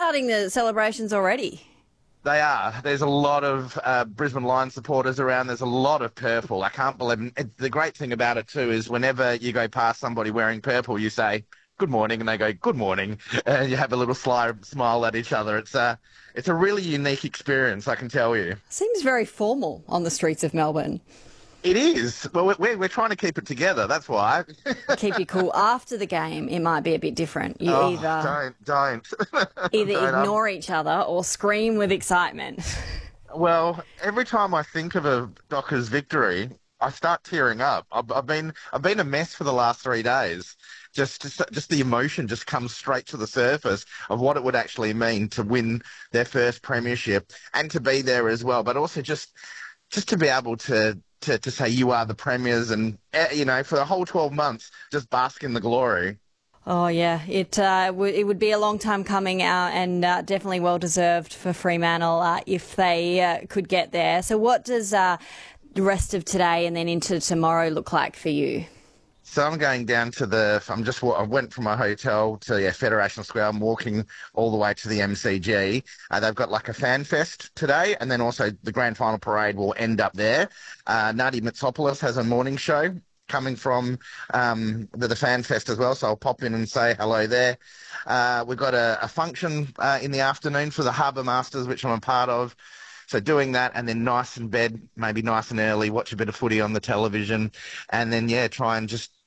starting the celebrations already. They are. There's a lot of Brisbane Lions supporters around. There's a lot of purple. I can't believe it. The great thing about it, too, is whenever you go past somebody wearing purple, you say, good morning, and they go, good morning, and you have a little smile at each other. It's a really unique experience, I can tell you. Seems very formal on the streets of Melbourne. It is. Well, we're trying to keep it together. That's why. Keep you cool. After the game, it might be a bit different. You either don't ignore each other or scream with excitement. Well, every time I think of a Dockers victory, I start tearing up. I've been a mess for the last 3 days. Just the emotion just comes straight to the surface of what it would actually mean to win their first premiership and to be there as well. But also just to be able to say you are the premiers and, for the whole 12 months, just bask in the glory. Oh, yeah. It would be a long time coming out and definitely well-deserved for Fremantle if they could get there. So what does the rest of today and then into tomorrow look like for you? So I'm going down to I went from my hotel to Federation Square. I'm walking all the way to the MCG. They've got like a fan fest today, and then also the grand final parade will end up there. Nadi Mitsopoulos has a morning show coming from the fan fest as well, so I'll pop in and say hello there. We've got a function in the afternoon for the Harbour Masters, which I'm a part of. So doing that and then nice in bed, maybe nice and early, watch a bit of footy on the television, and then, try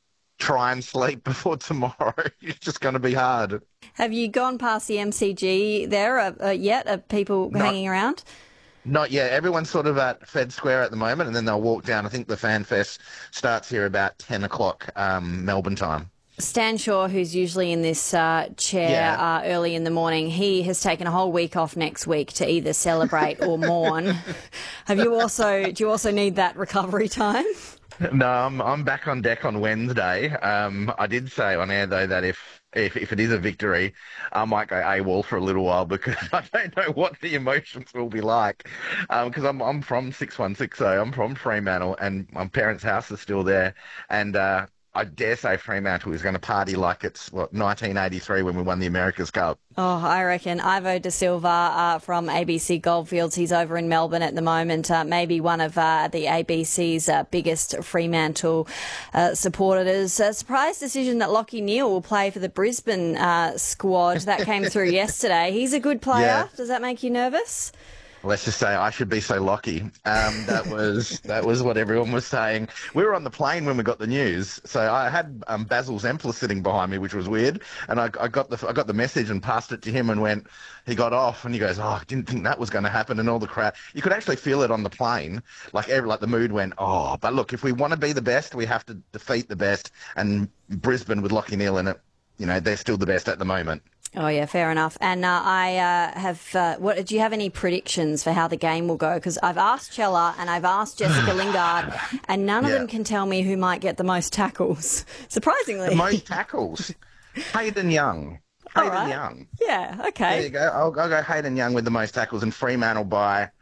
and sleep before tomorrow. It's just going to be hard. Have you gone past the MCG there yet? Are people hanging around? Not yet. Everyone's sort of at Fed Square at the moment, and then they'll walk down. I think the Fan Fest starts here about 10 o'clock Melbourne time. Stan Shaw, who's usually in this chair early in the morning, he has taken a whole week off next week to either celebrate or mourn. Do you also need that recovery time? No, I'm back on deck on Wednesday. I did say on air, though, that if it is a victory, I might go AWOL for a little while because I don't know what the emotions will be like. Because I'm from 6160, I'm from Fremantle, and my parents' house is still there. And I dare say Fremantle is going to party like it's, 1983 when we won the America's Cup. Oh, I reckon. Ivo Da Silva from ABC Goldfields, he's over in Melbourne at the moment, maybe one of the ABC's biggest Fremantle supporters. A surprise decision that Lachie Neale will play for the Brisbane squad. That came through yesterday. He's a good player. Yeah. Does that make you nervous? Let's just say I should be so lucky. That was what everyone was saying. We were on the plane when we got the news, so I had Basil Zempler sitting behind me, which was weird. And I got the message and passed it to him and went. He got off and he goes, "Oh, I didn't think that was going to happen." And all the crowd, you could actually feel it on the plane. Like the mood went, "Oh, but look, if we want to be the best, we have to defeat the best." And Brisbane with Lachie Neale in it, they're still the best at the moment. Oh, yeah, fair enough. And I do you have any predictions for how the game will go? Because I've asked Chella and I've asked Jessica Lingard, and none of them can tell me who might get the most tackles, surprisingly. The most tackles? Hayden Young. Young. Yeah, okay. There you go. I'll go Hayden Young with the most tackles and Fremantle by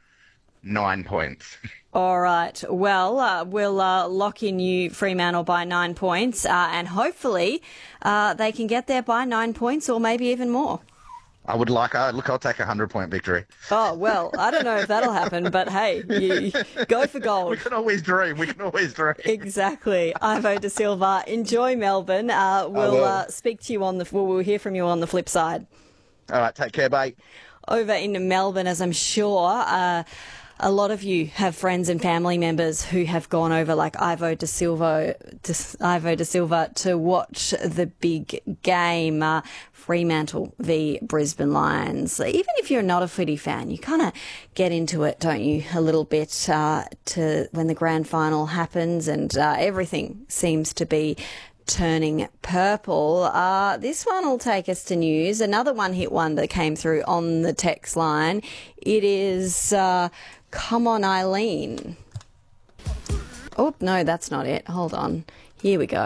9 points. All right. Well, we'll lock in you Fremantle by 9 points, and hopefully they can get there by 9 points or maybe even more. I'll take a 100-point victory. Oh, well, I don't know if that'll happen, but hey, you go for gold. We can always dream. Exactly. Ivo Da Silva, enjoy Melbourne. We'll speak to you we'll hear from you on the flip side. All right. Take care, mate. Over in Melbourne, as I'm sure a lot of you have friends and family members who have gone over like Ivo Da Silva to watch the big game, Fremantle v Brisbane Lions. Even if you're not a footy fan, you kind of get into it, don't you, a little bit to when the grand final happens and everything seems to be turning purple. This one will take us to news. Another one-hit wonder came through on the text line. It is Come On Eileen. Oh, no, that's not it. Hold on. Here we go.